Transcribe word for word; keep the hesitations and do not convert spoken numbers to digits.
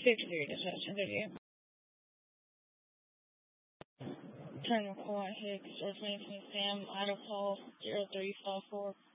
six three, that's right, ten thirty-eight. Turn call on Hicks, or twenty twenty Sam, Idaho, zero three five four.